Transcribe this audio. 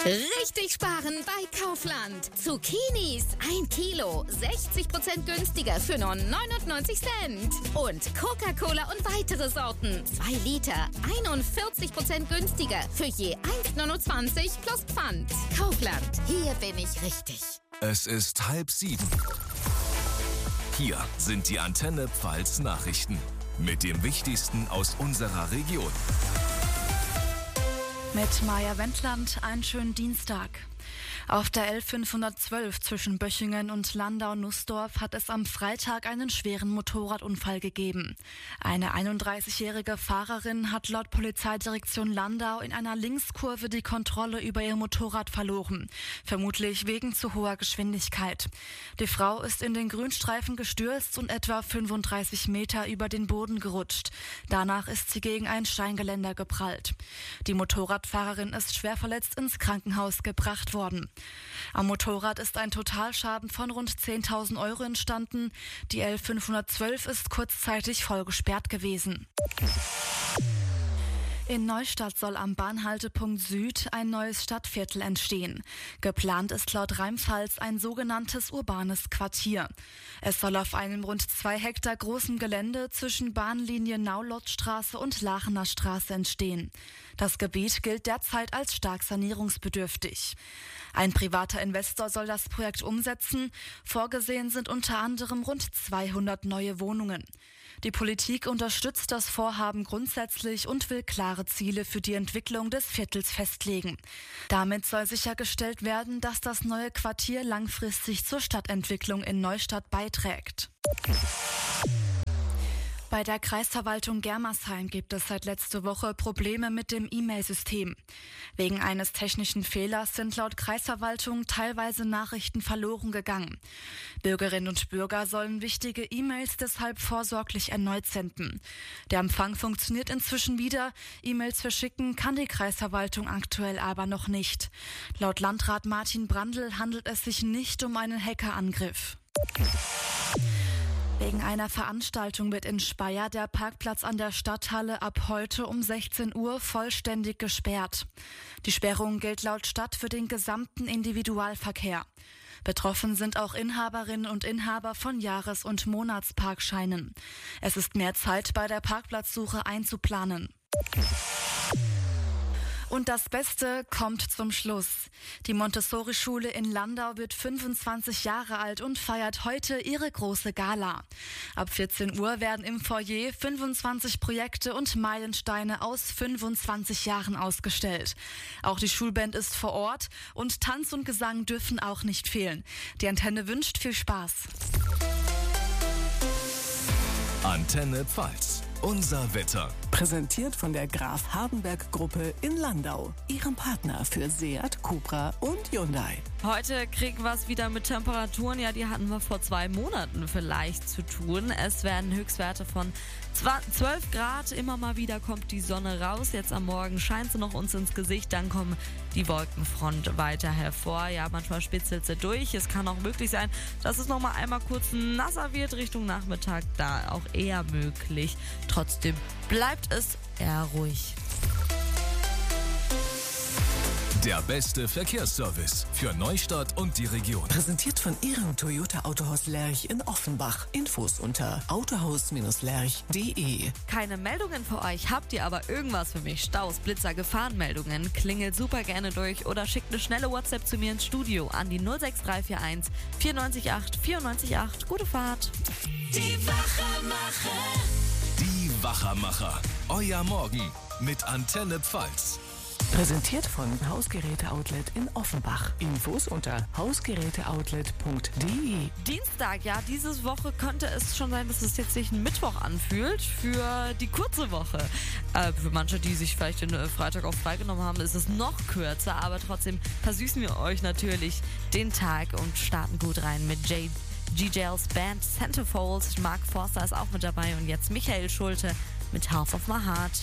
Richtig sparen bei Kaufland. Zucchinis 1 Kilo, 60% günstiger für nur 99 Cent. Und Coca-Cola und weitere Sorten, 2 Liter, 41% günstiger für je 1,29 plus Pfand. Kaufland, hier bin ich richtig. Es ist 6:30. Hier sind die Antenne Pfalz Nachrichten mit dem Wichtigsten aus unserer Region. Mit Maja Wendland, einen schönen Dienstag. Auf der L512 zwischen Böchingen und Landau-Nussdorf hat es am Freitag einen schweren Motorradunfall gegeben. Eine 31-jährige Fahrerin hat laut Polizeidirektion Landau in einer Linkskurve die Kontrolle über ihr Motorrad verloren, vermutlich wegen zu hoher Geschwindigkeit. Die Frau ist in den Grünstreifen gestürzt und etwa 35 Meter über den Boden gerutscht. Danach ist sie gegen ein Steingeländer geprallt. Die Motorradfahrerin ist schwer verletzt ins Krankenhaus gebracht worden. Am Motorrad ist ein Totalschaden von rund 10.000 Euro entstanden. Die L512 ist kurzzeitig voll gesperrt gewesen. In Neustadt soll am Bahnhaltepunkt Süd ein neues Stadtviertel entstehen. Geplant ist laut Rheinpfalz ein sogenanntes urbanes Quartier. Es soll auf einem rund 2 Hektar großen Gelände zwischen Bahnlinie Naulottstraße und Laachener Straße entstehen. Das Gebiet gilt derzeit als stark sanierungsbedürftig. Ein privater Investor soll das Projekt umsetzen. Vorgesehen sind unter anderem rund 200 neue Wohnungen. Die Politik unterstützt das Vorhaben grundsätzlich und will klare Ziele für die Entwicklung des Viertels festlegen. Damit soll sichergestellt werden, dass das neue Quartier langfristig zur Stadtentwicklung in Neustadt beiträgt. Bei der Kreisverwaltung Germersheim gibt es seit letzter Woche Probleme mit dem E-Mail-System. Wegen eines technischen Fehlers sind laut Kreisverwaltung teilweise Nachrichten verloren gegangen. Bürgerinnen und Bürger sollen wichtige E-Mails deshalb vorsorglich erneut senden. Der Empfang funktioniert inzwischen wieder. E-Mails verschicken kann die Kreisverwaltung aktuell aber noch nicht. Laut Landrat Martin Brandl handelt es sich nicht um einen Hackerangriff. Wegen einer Veranstaltung wird in Speyer der Parkplatz an der Stadthalle ab heute um 16 Uhr vollständig gesperrt. Die Sperrung gilt laut Stadt für den gesamten Individualverkehr. Betroffen sind auch Inhaberinnen und Inhaber von Jahres- und Monatsparkscheinen. Es ist mehr Zeit bei der Parkplatzsuche einzuplanen. Und das Beste kommt zum Schluss. Die Montessori-Schule in Landau wird 25 Jahre alt und feiert heute ihre große Gala. Ab 14 Uhr werden im Foyer 25 Projekte und Meilensteine aus 25 Jahren ausgestellt. Auch die Schulband ist vor Ort und Tanz und Gesang dürfen auch nicht fehlen. Die Antenne wünscht viel Spaß. Antenne Pfalz. Unser Wetter. Präsentiert von der Graf Hardenberg Gruppe in Landau. Ihrem Partner für Seat, Cupra und Hyundai. Heute kriegen wir es wieder mit Temperaturen, ja, die hatten wir vor 2 Monaten vielleicht zu tun. Es werden Höchstwerte von 12 Grad, immer mal wieder kommt die Sonne raus. Jetzt am Morgen scheint sie noch uns ins Gesicht, dann kommen die Wolkenfront weiter hervor. Ja, manchmal spitzelt sie durch. Es kann auch möglich sein, dass es nochmal einmal kurz nasser wird Richtung Nachmittag, da auch eher möglich. Trotzdem bleibt es eher ruhig. Der beste Verkehrsservice für Neustadt und die Region. Präsentiert von Ihrem Toyota Autohaus Lerch in Offenbach. Infos unter autohaus-lerch.de. Keine Meldungen für euch, habt ihr aber irgendwas für mich? Staus, Blitzer, Gefahrenmeldungen? Klingelt super gerne durch oder schickt eine schnelle WhatsApp zu mir ins Studio an die 06341 948 948. Gute Fahrt. Die Wachermacher. Die Wachermacher. Euer Morgen mit Antenne Pfalz. Präsentiert von Hausgeräte-Outlet in Offenbach. Infos unter hausgeräteoutlet.de. Dienstag, ja, diese Woche könnte es schon sein, dass es jetzt sich ein Mittwoch anfühlt für die kurze Woche. Für manche, die sich vielleicht den Freitag auch freigenommen haben, ist es noch kürzer, aber trotzdem versüßen wir euch natürlich den Tag und starten gut rein mit GJL's Band Centerfold. Mark Forster ist auch mit dabei und jetzt Michael Schulte mit Half of My Heart.